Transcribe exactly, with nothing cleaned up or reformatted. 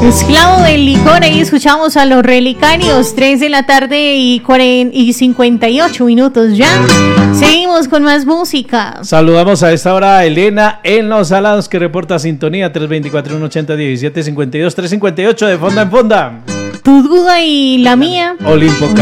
Esclavo del licor, ahí escuchamos a los Relicarios, tres de la tarde y, cuarenta y cincuenta y ocho minutos ya. Seguimos con más música. Saludamos a esta hora a Elena en Los Salados, que reporta sintonía tres veinticuatro, uno ochenta, diecisiete cincuenta y dos, tres cincuenta y ocho de Fonda en Fonda. Tu duda y la mía. Olimpo